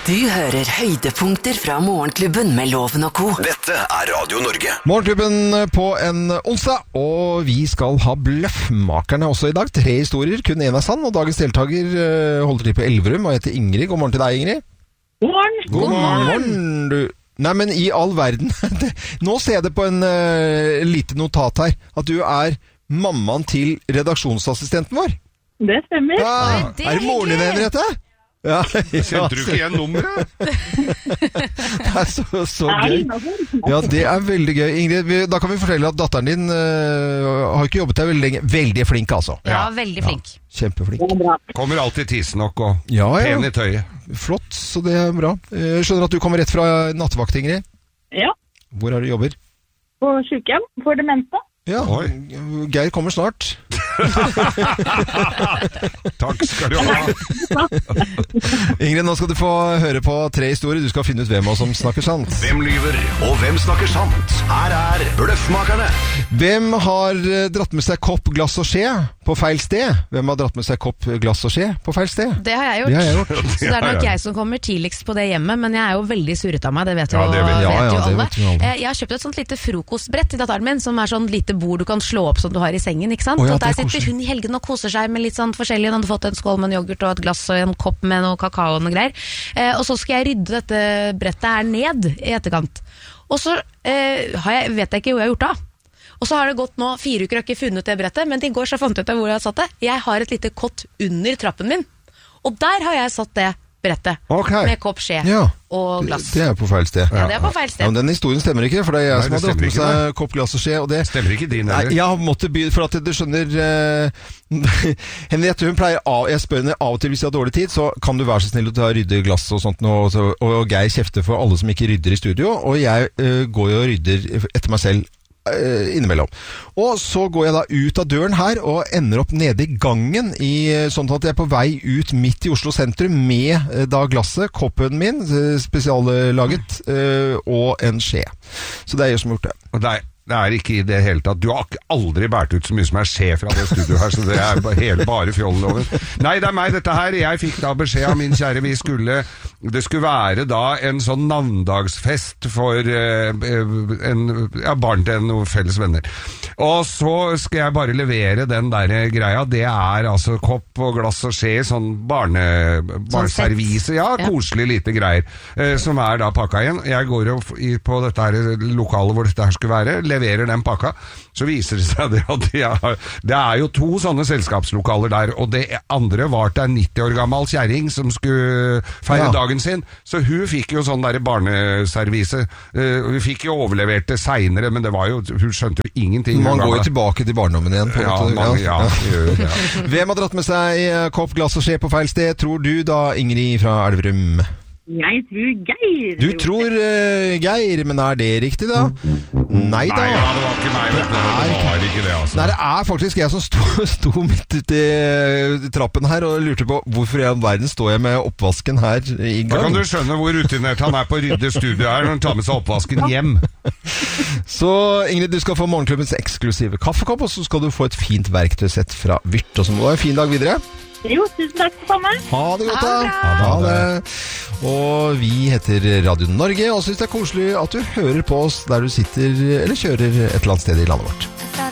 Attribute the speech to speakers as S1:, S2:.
S1: Du hører høydepunkter fra Morgenklubben med Loven og Co.
S2: Dette Radio Norge.
S3: Morgenklubben på en onsdag, og vi skal ha bløffmakerne også i dag. 3 historier, kun en er sann, og dagens deltaker holder til på Elverum og heter Ingrid. God morgen til deg, Ingrid.
S4: God morgen.
S3: God morgen, du. Nei, men i all verden. Nå ser jeg det på en lite notat her, at du er mammaen til redaksjonsassistenten vår.
S4: Det stemmer.
S3: Ja,
S5: det
S3: er det moren din, Henriette? Ja,
S6: Sendte du ikke igjen nummeret?
S3: Det er så gøy. Ja, det er veldig gøy. Ingrid, da kan vi fortelle at datteren din har ikke jobbet der veldig lenge. Veldig flink, altså.
S5: Ja, veldig flink.
S3: Ja, kjempeflink.
S6: Kommer alltid tidsnok og pen i tøyet.
S3: Flott, så det er bra. Jeg skjønner at du kommer rett fra nattevakt, Ingrid.
S4: Ja,
S3: Hvor er du jobber?
S4: på sykehjem for demente.
S3: Ja,
S6: Oi.
S3: Geir kommer snart.
S6: Takk skal du ha.
S3: Ingrid, nå skal du få høre på 3 historier. Du skal finne ut hvem av oss som snakker sant.
S2: Hvem lyver, og hvem snakker sant? Her er Bløffmakerne.
S3: Hvem har dratt med seg kopp, glass og skje på feil sted? Hvem har dratt med seg kopp, glass og skje på feil sted?
S5: Det har jeg gjort.
S3: Det har jeg gjort.
S5: Så det er nok jeg som kommer tidligst på det hjemmet, men jeg er jo veldig surret av meg, det vet jo,
S6: Ja, det vet-
S3: ja,
S5: vet jo
S3: det
S5: alle.
S3: vet jo alle.
S5: Jeg har kjøpt et sånt lite frokostbrett til datteren min, som er sånn lite bord du kan slå opp som du har i sengen, ikke sant?
S3: Å ja,
S5: og der
S3: det er
S5: sitter hun i helgen og koser seg med litt sånn forskjellig. Hun hadde fått en skål med en yoghurt og et glass og en kopp med noe kakao og noe greier. Og så skal jeg rydde dette brettet her ned i etterkant. Og så vet jeg ikke hvor jeg har gjort det av. Og så har det gått nå 4 uker, jeg har ikke funnet det brettet, men i går så fant jeg ut hvor jeg har satt det. Jeg har et lite kott under trappen min, og der har jeg satt det brettet.
S3: Ok.
S5: Med kopp, skje
S3: Ja,
S5: og glass.
S3: Det er på feil sted.
S5: Ja, det er på feil
S3: Ja,
S5: sted.
S3: men den historien stemmer ikke, for det er jeg
S6: Nei,
S3: som har
S6: det
S3: dratt med
S6: stemmer
S3: seg kopp, glass og skje, og det
S6: Stemmer ikke din
S3: Nei,
S6: heller.
S3: jeg har måttet by, for at du skjønner Henriette, hun pleier jeg spør henne av og til hvis jeg har dårlig tid, så kan du være så snill å ta rydde glass og sånt, og Geir kjefter for alle som ikke rydder i studio, og jeg går jo og rydder etter meg selv innimellom. Og så går jeg da ut av døren her og ender opp nede i gangen sånn at jeg er på vei ut midt i Oslo sentrum med da glasset, koppen min spesiallaget og en skje. Så det er jeg som har gjort det.
S6: Og det er ikke i det hele tatt. Du har aldri bært ut så mye som er sjef fra det studioet her, så det er bare fjolloven. Nei, det er meg dette her. Jeg fikk da beskjed av min kjære, det skulle være da en sånn navndagsfest for barn til noen felles venner. Og så skal jeg bare levere den der greia. Det er altså kopp og glass og skje, sånn barneservise. Ja, koselig lite greier, som er da pakka igjen. Jeg går jo på dette her lokalet hvor dette her skulle være, leverer den pakka, så viser det seg det at det er jo 2 sånne selskapslokaler der, og det andre var til en 90 år gammel kjæring som skulle feire dagen sin, så hun fikk jo sånn der barneservise. Hun fikk jo overlevert det senere, men det var jo, hun skjønte jo ingenting.
S3: Man går jo tilbake til barndommen igjen. På en måte. Hvem har dratt med seg kopp, glass og skje på feil sted, tror du da, Ingrid fra Elverum?
S4: Jeg tror Geir.
S3: Du tror Geir, men er det riktig da? Nei da.
S6: Nei, ja, det var ikke meg, vet du. Det var ikke det, altså.
S3: Nei, det er faktisk jeg som sto midt ute i trappen her og lurte på hvorfor i all verden står jeg med oppvasken her i gang.
S6: Da kan du skjønne hvor rutinert han er på å rydde studiet her når han tar med seg oppvasken hjem.
S3: Så Ingrid, du skal få morgenklubbens eksklusive kaffekopp, og så skal du få et fint verktøysett fra Vyrt. Og så må du ha en fin dag videre.
S4: Jo, tusen takk for sammen.
S3: Ha det godt da. Ha det. Og vi heter Radio Norge, og synes det er koselig at du hører på oss der du sitter eller kjører et eller annet sted i landet vårt.